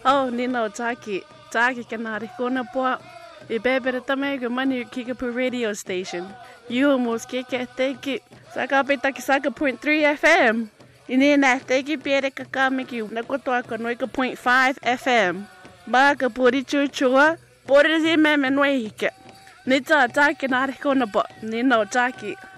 Oh, Nino Taki. Taki kanari kona po. Ibebere tamego mani Kickapoo radio station. You almost kick at teki. Saka petaki saka 0.3 FM. Inina teki piere kakamiki. Nakotoa konoika 0.5 FM. Baka puri chuchua. Puri zi meme noihike. Nita Taki nari kona po. Nino Taki.